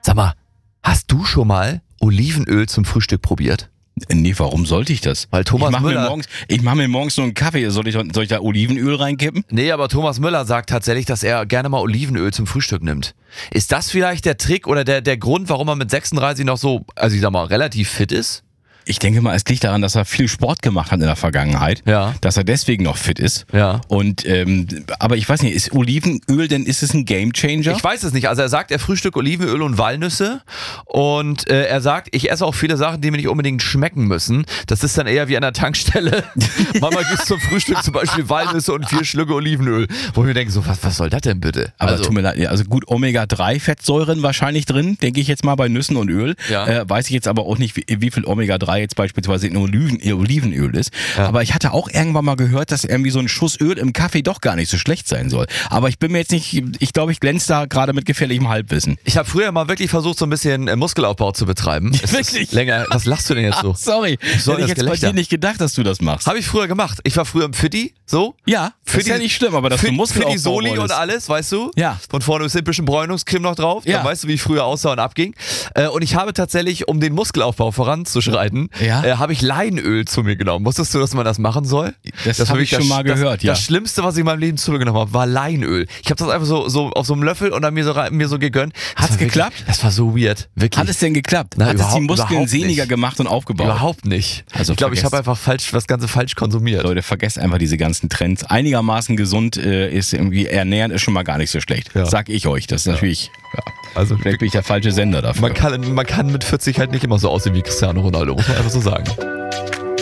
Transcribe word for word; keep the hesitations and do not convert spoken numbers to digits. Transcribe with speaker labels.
Speaker 1: Sag mal, hast du schon mal Olivenöl zum Frühstück probiert?
Speaker 2: Nee, warum sollte ich das?
Speaker 1: Weil Thomas
Speaker 2: ich mach
Speaker 1: Müller...
Speaker 2: Mir morgens, ich mache mir morgens nur einen Kaffee. Soll ich, soll ich da Olivenöl reinkippen?
Speaker 1: Nee, aber Thomas Müller sagt tatsächlich, dass er gerne mal Olivenöl zum Frühstück nimmt. Ist das vielleicht der Trick oder der, der Grund, warum er mit sechsunddreißig noch so, also ich sag mal, relativ fit ist?
Speaker 2: Ich denke mal, es liegt daran, dass er viel Sport gemacht hat in der Vergangenheit.
Speaker 1: Ja.
Speaker 2: Dass er deswegen noch fit ist.
Speaker 1: Ja.
Speaker 2: Und, ähm, aber ich weiß nicht, ist Olivenöl denn, ist es ein Gamechanger?
Speaker 1: Ich weiß es nicht. Also er sagt, er frühstückt Olivenöl und Walnüsse und äh, er sagt, ich esse auch viele Sachen, die mir nicht unbedingt schmecken müssen. Das ist dann eher wie an der Tankstelle. Manchmal gibt es zum Frühstück zum Beispiel Walnüsse und vier Schlücke Olivenöl. Wo ich mir denke, so, was, was soll das denn bitte?
Speaker 2: Aber
Speaker 1: also,
Speaker 2: tut mir leid, also gut, Omega drei Fettsäuren wahrscheinlich drin, denke ich jetzt mal bei Nüssen und Öl.
Speaker 1: Ja.
Speaker 2: Äh, weiß ich jetzt aber auch nicht, wie, wie viel Omega drei jetzt beispielsweise in Oliven, Olivenöl ist.
Speaker 1: Ja.
Speaker 2: Aber ich hatte auch irgendwann mal gehört, dass irgendwie so ein Schuss Öl im Kaffee doch gar nicht so schlecht sein soll. Aber ich bin mir jetzt nicht, ich glaube, ich glänze da gerade mit gefährlichem Halbwissen.
Speaker 1: Ich habe früher mal wirklich versucht, so ein bisschen äh, Muskelaufbau zu betreiben. Es
Speaker 2: Wirklich?
Speaker 1: ist Länger. Was lachst du denn jetzt so?
Speaker 2: Ach, sorry,
Speaker 1: soll
Speaker 2: hätte ich
Speaker 1: das
Speaker 2: jetzt bei
Speaker 1: Gelächter?
Speaker 2: dir nicht gedacht, dass du das machst.
Speaker 1: Habe ich früher gemacht. Ich war früher im Fitti, so.
Speaker 2: Ja, das ist ja nicht schlimm, aber dass du Muskelaufbau
Speaker 1: Fitti Soli und
Speaker 2: wolltest.
Speaker 1: alles, weißt du?
Speaker 2: Ja.
Speaker 1: Von vorne ist ein bisschen Bräunungscreme noch drauf.
Speaker 2: Ja.
Speaker 1: Dann weißt du, wie ich früher aussah und abging. Äh, und ich habe tatsächlich, um den Muskelaufbau voranzuschreiten,
Speaker 2: Ja.
Speaker 1: äh, habe ich Leinöl zu mir genommen. Wusstest du, dass man das machen soll?
Speaker 2: Das
Speaker 1: war
Speaker 2: habe ich
Speaker 1: wirklich
Speaker 2: schon mal
Speaker 1: das,
Speaker 2: gehört,
Speaker 1: das,
Speaker 2: ja.
Speaker 1: Das Schlimmste, was ich in meinem Leben zu mir genommen habe, war Leinöl. Ich habe das einfach so, so auf so einem Löffel und dann mir so, rein- mir so gegönnt. Das
Speaker 2: Hat's
Speaker 1: war wirklich-
Speaker 2: geklappt?
Speaker 1: Das war so weird. Wirklich.
Speaker 2: Hat es denn geklappt?
Speaker 1: Na,
Speaker 2: Hat es die
Speaker 1: überhaupt-
Speaker 2: Muskeln
Speaker 1: überhaupt
Speaker 2: sehniger
Speaker 1: nicht.
Speaker 2: gemacht und aufgebaut?
Speaker 1: Überhaupt nicht.
Speaker 2: Also
Speaker 1: ich glaube, ich
Speaker 2: vergesst.
Speaker 1: habe einfach falsch, das Ganze falsch konsumiert.
Speaker 2: Leute, vergesst einfach diese ganzen Trends. Einigermaßen gesund äh, ist irgendwie, ernähren ist schon mal gar nicht so schlecht.
Speaker 1: Ja.
Speaker 2: Sag ich euch. Das ist natürlich, ja.
Speaker 1: Also
Speaker 2: Vielleicht bin ich der falsche Sender dafür.
Speaker 1: man kann, man kann mit vierzig halt nicht immer so aussehen wie Cristiano Ronaldo, muss man einfach so sagen.